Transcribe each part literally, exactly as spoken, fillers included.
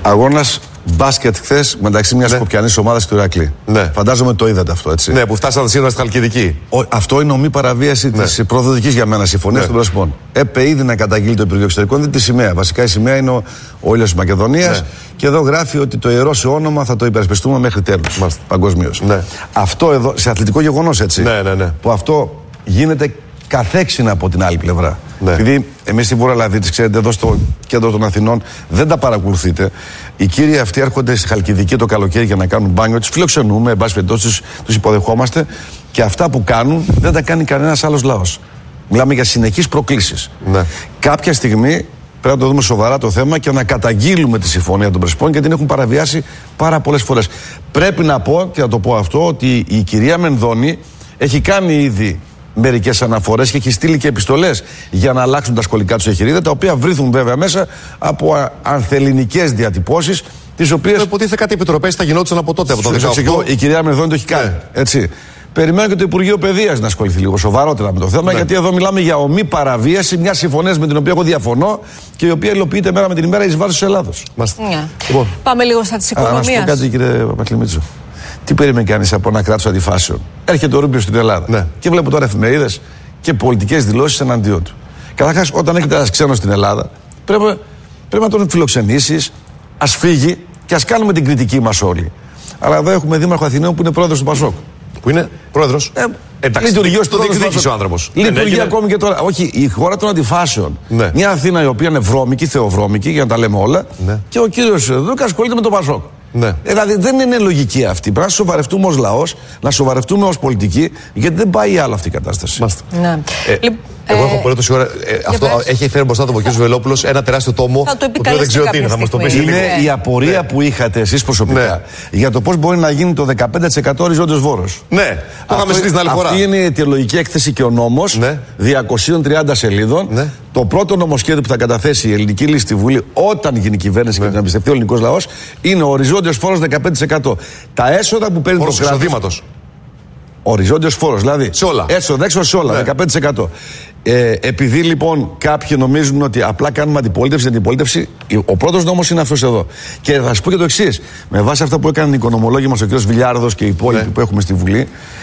Αγώνας μπάσκετ χθες μεταξύ μιας ναι. σκοπιανής ομάδας του Ηρακλή. Ναι. Φαντάζομαι το είδατε αυτό, έτσι. Ναι, που φτάσατε σήμερα στη Χαλκιδική. Ο, αυτό είναι ομή παραβίαση ναι. της προδοτικής για μένα συμφωνίας ναι. των Πρεσπών. Έπε ήδη να καταγγείλει το Υπουργείο Εξωτερικών, δείτε τη σημαία. Βασικά η σημαία είναι ο, ο ήλιος της Μακεδονίας. Ναι. Και εδώ γράφει ότι το ιερό σε όνομα θα το υπερασπιστούμε μέχρι τέλους. Παγκοσμίως. Ναι. Αυτό εδώ, σε αθλητικό γεγονός, έτσι. Ναι, ναι, ναι. Που αυτό γίνεται καθέξινα από την άλλη πλευρά. Ναι. Επειδή εμείς στη Βόρεια Λαδίτης, ξέρετε, εδώ στο κέντρο των Αθηνών δεν τα παρακολουθείτε. Οι κύριοι αυτοί έρχονται στη Χαλκιδική το καλοκαίρι για να κάνουν μπάνιο, τους φιλοξενούμε, εν πάση περιπτώσει τους υποδεχόμαστε και αυτά που κάνουν δεν τα κάνει κανένας άλλος λαός. Μιλάμε για συνεχείς προκλήσεις. Ναι. Κάποια στιγμή πρέπει να το δούμε σοβαρά το θέμα και να καταγγείλουμε τη συμφωνία των Πρεσπών γιατί την έχουν παραβιάσει πάρα πολλές φορές. Πρέπει να πω και να το πω αυτό ότι η κυρία Μενδώνη έχει κάνει ήδη μερικές αναφορές και έχει στείλει και επιστολές για να αλλάξουν τα σχολικά τους εγχειρίδια, τα οποία βρίσκουν βέβαια μέσα από ανθελληνικές διατυπώσεις, τις οποίες. Υποτίθεται κάτι επιτροπές θα γινόντουσαν από τότε, από το δεκαοκτώ. Η κυρία Μενδώνη το έχει κάνει. Ναι. Έτσι. Περιμένω και το Υπουργείο Παιδείας να ασχοληθεί λίγο σοβαρότερα με το θέμα, ναι. γιατί εδώ μιλάμε για ομή παραβίαση μια συμφωνία με την οποία εγώ διαφωνώ και η οποία υλοποιείται μέρα με την ημέρα εις βάρος της Ελλάδος. Ναι. Λοιπόν. Πάμε λίγο στα της οικονομίας. Να σου πω κάτι, κύριε Παπαχλημίτσου. Τι περίμενε κανείς από ένα κράτος αντιφάσεων? Έρχεται ο Ρούμπιο στην Ελλάδα. Ναι. Και βλέπω τώρα εφημερίδες και πολιτικές δηλώσεις εναντίον του. Καταρχάς, όταν έχετε ένας ξένος στην Ελλάδα, πρέπει, πρέπει να τον φιλοξενήσεις, ας φύγει και ας κάνουμε την κριτική μας όλοι. Αλλά εδώ έχουμε δήμαρχο Αθηναίων που είναι πρόεδρος του Πασόκ. Που είναι πρόεδρος. Ε, Εντάξει, λειτουργεί ως το διεκδίκησε ο άνθρωπος. Λειτουργεί ναι, ακόμη και τώρα. Όχι, η χώρα των αντιφάσεων. Ναι. Μια Αθήνα η οποία είναι βρώμικη, θεοβρώμικη, για να τα λέμε όλα. Ναι. Και ο κύριος Δούκα ασχολείται με τον Πασόκ. Ναι. Δηλαδή δεν είναι λογική αυτή. Πρέπει να σοβαρευτούμε ως λαός, να σοβαρευτούμε ως πολιτικοί, γιατί δεν πάει άλλο αυτή η κατάσταση. Ναι. Ε, εγώ έχω πολύ τόση ώρα. Ε, αυτό πες. Έχει φέρει μπροστά του ο κ. Βελόπουλος ένα τεράστιο τόμο. Θα το που δεν ξέρω τι είναι, θα μας το πεις. Είναι λίγο. Η απορία ναι. που είχατε εσείς προσωπικά ναι. για το πώς μπορεί να γίνει το δεκαπέντε τοις εκατό οριζόντιος φόρος. Ναι, το είχαμε συζητήσει την άλλη φορά. Αυτή είναι η αιτιολογική έκθεση και ο νόμος ναι. διακόσιες τριάντα σελίδων. Ναι. Το πρώτο νομοσχέδιο που θα καταθέσει η ελληνική λύση στη Βουλή όταν γίνει κυβέρνηση ναι. και την εμπιστευτεί ο ελληνικός λαός είναι ο οριζόντιος φόρος δεκαπέντε τοις εκατό. Τα έσοδα που παίρνει το κράτος. Οριζόντιος φόρος, δηλαδή. Σε όλα. Έσοδα, έξω σε όλα, ναι. δεκαπέντε τοις εκατό. Ε, επειδή λοιπόν κάποιοι νομίζουν ότι απλά κάνουμε αντιπολίτευση, αντιπολίτευση, ο πρώτος νόμος είναι αυτός εδώ. Και θα σας πω και το εξής. Με βάση αυτά που έκαναν οι οικονομολόγοι μας, ο κ. Βιλιάρδος και οι υπόλοιποι ναι. που έχουμε στη Βουλή,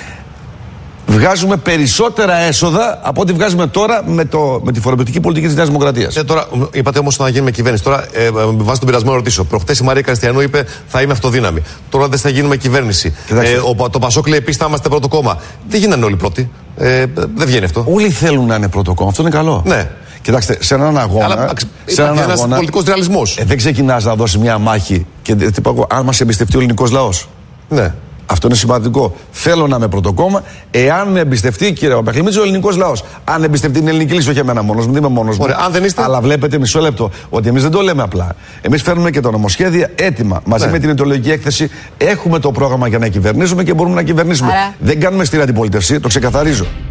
βγάζουμε περισσότερα έσοδα από ό,τι βγάζουμε τώρα με, το, με τη φορολογική πολιτική της Νέας Δημοκρατίας. Ε, τώρα, είπατε όμως να γίνουμε κυβέρνηση. Τώρα, ε, βάσει τον πειρασμό να ρωτήσω. Προχτές η Μαρία Κριστιανού είπε θα είμαι αυτοδύναμη. Τώρα δεν θα γίνουμε κυβέρνηση. Ε, ο, το Πασόκ λέει επίσης θα είμαστε πρώτο κόμμα. Τι γίνανε όλοι πρώτοι. Ε, δεν βγαίνει αυτό. Όλοι θέλουν να είναι πρώτο κόμμα. Αυτό είναι καλό. Ναι. Κοιτάξτε, σε έναν αγώνα. Αλλά, σε έναν ένας αγώνα, πολιτικός ρεαλισμός. Ε, δεν ξεκινάς να δώσεις μια μάχη και τύπου, αν μας εμπιστευτεί ο ελληνικός λαός. Ναι. Αυτό είναι σημαντικό. Θέλω να είμαι πρωτοκόμμα, εάν με εμπιστευτεί, κύριε Παπαχλημίτση, ο ελληνικός λαός. Αν εμπιστευτεί την ελληνική λύση, όχι εμένα μόνος μου, δεν είμαι μόνος μου. Ωραία, αν δεν είστε... Αλλά βλέπετε, μισό λεπτό, ότι εμείς δεν το λέμε απλά. Εμείς φέρνουμε και τα νομοσχέδια έτοιμα. Μαζί ναι. με την ιδεολογική έκθεση έχουμε το πρόγραμμα για να κυβερνήσουμε και μπορούμε να κυβερνήσουμε. Άρα... Δεν κάνουμε στήρια αντιπολίτευση, το ξεκαθαρίζω.